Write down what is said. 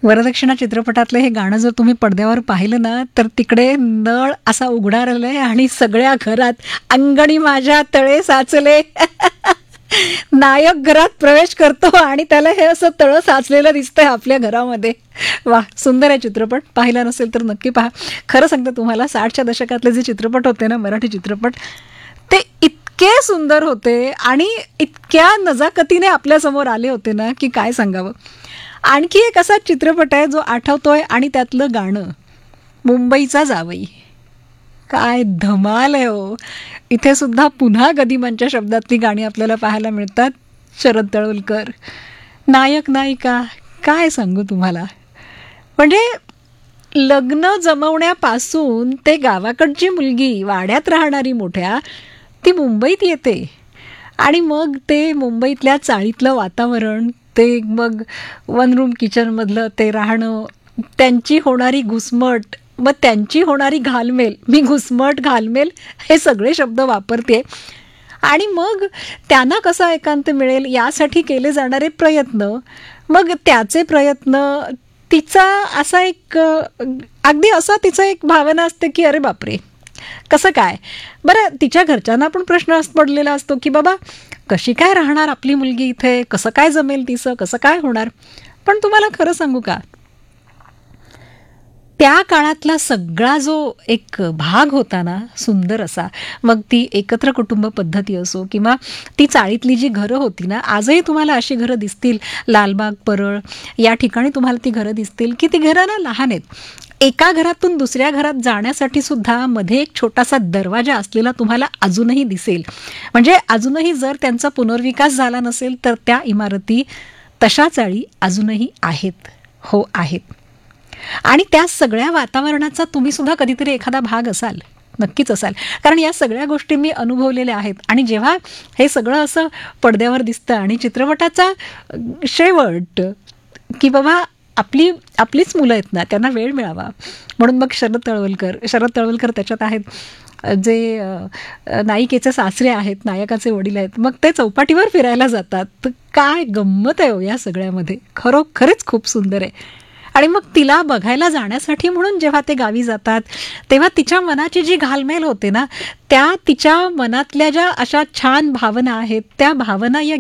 वरदक्षिणा चित्रपटातलं हे गाणं जर तुम्ही पडद्यावर पाहिलं ना, तर तिकडे नळ असा उघडारलाय आणि सगळ्या घरात अंगणी माझ्या तळे साचले. नायक घरात प्रवेश करतो आणि त्याला हे असं तळं साचलेलं दिसतंय आपल्या घरामध्ये. वा, सुंदर आहे चित्रपट. पाहिला नसेल तर नक्की पहा. खरं सांगते तुम्हाला, 60च्या दशकातले जे चित्रपट होते ना, मराठी चित्रपट, ते इतके सुंदर होते आणि इतक्या नजाकतीने आपल्यासमोर आले होते ना, की काय सांगावं. आणखी एक असा चित्रपट आहे जो आठवतोय आणि त्यातलं गाणं मुंबईचा जावई. काय धमाल आहे हो. इथे सुद्धा पुन्हा गदिमांच्या शब्दातली गाणी आपल्याला पाहायला मिळतात. शरद तळवलकर, नायक नायिका, काय सांगू तुम्हाला. म्हणजे लग्न जमवण्यापासून ते गावाकडची मुलगी वाड्यात राहणारी मोठ्या, ती मुंबईत येते आणि मग ते मुंबईतल्या चाळीतलं वातावरण, ते मग वन रूम किचनमधलं ते राहणं, त्यांची होणारी घुसमट, मग त्यांची होणारी घालमेल. मी घुसमट, घालमेल हे सगळे शब्द वापरते. आणि मग त्यांना कसा एकांत मिळेल यासाठी केले जाणारे प्रयत्न, मग त्याचे प्रयत्न, तिचा असा एक अगदी असा तिचं एक भावना असते की अरे बापरे कसं काय. बरं, तिच्या घरच्यांना पण प्रश्न पडलेला असतो की बाबा कशी काय राहणार आपली मुलगी इथे, कसं काय जमेल तिचं, कसं काय होणार. पण तुम्हाला खरं सांगू का, त्या काळातला सगळा जो एक भाग होता ना सुंदर असा, मग ती एकत्र कुटुंब पद्धती असो किंवा ती चाळीतली जी घरं होती ना, आजही तुम्हाला अशी घरं दिसतील. लालबाग, परळ या ठिकाणी तुम्हाला ती घरं दिसतील की ती घरं ना लहान आहेत. एका घरातून दुसऱ्या घरात जाण्यासाठी सुद्धा मध्ये एक छोटासा दरवाजा असलेला तुम्हाला अजूनही दिसेल. म्हणजे अजूनही जर त्यांचा पुनर्विकास झाला नसेल तर त्या इमारती, तशा चाळी अजूनही आहेत. हो, आहेत. आणि त्या सगळ्या वातावरणाचा तुम्ही सुद्धा कधीतरी एखादा भाग असाल, नक्कीच असाल. कारण या सगळ्या गोष्टी मी अनुभवलेल्या आहेत. आणि जेव्हा हे सगळं असं पडद्यावर दिसतं आणि चित्रपटाचा शेवट की बाबा आपलीच मुलं आहेत ना, त्यांना वेळ मिळावा म्हणून मग शरद तळवलकर त्याच्यात आहेत. जे नायिकेचे सासरे आहेत, नायकाचे वडील आहेत, मग ते चौपाटीवर फिरायला जातात. तर काय गंमत आहे हो या सगळ्यामध्ये. खरोखरच खूप सुंदर आहे. आणि मग तिला बघायला जाण्यासाठी म्हणून जेव्हा ते गावी जातात तेव्हा तिच्या मनाची जी घालमेल होते ना, त्या तिच्या मनातल्या ज्या अशा छान भावना आहेत, त्या भावना या